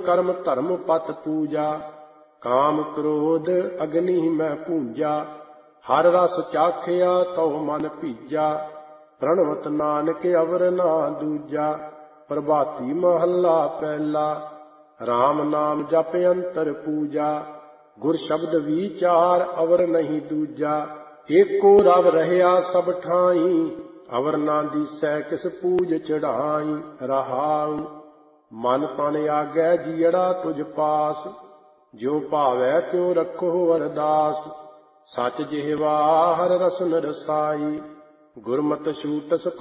ਕਰਮ ਧਰਮ ਪਤ ਪੂਜਾ। ਕਾਮ ਕ੍ਰੋਧ ਅਗਨੀ ਮੈਂ ਪੂੰਜਾ। ਹਰ ਰਸ ਚਾਖਿਆ ਤਉ ਮਨ ਭੀਜਾ। ਪ੍ਰਣਵਤ ਨਾਨਕ ਅਵਰ ਨਾ ਦੂਜਾ। ਪ੍ਰਭਾਤੀ ਮਹੱਲਾ ਪਹਿਲਾ। RAM ਨਾਮ ਜਪ ਅੰਤਰ ਪੂਜਾ। ਗੁਰ ਸ਼ਬਦ ਵਿਚਾਰ ਅਵਰ ਨਹੀਂ ਦੂਜਾ। ਏਕੋ ਰਵ ਰਹਿਆ ਸਭ ਠਾਈ। ਅਵਰ ਨਾ ਦੀਸੈ ਕਿਸ ਪੂਜ ਚੜਾਈ। ਰਹਾਉ ਮਨ ਤਨ ਆਗੈ ਜੀਅੜਾ ਤੁਝ ਪਾਸ। ਜੋ ਭਾਵੈ ਤਿਉ ਰੱਖੋ ਅਰਦਾਸ। ਸਚ ਜਿਹਵਾ ਹਰ ਰਸਨ ਰਸਾਈ। ਗੁਰਮਤਿ ਛੂਟਿ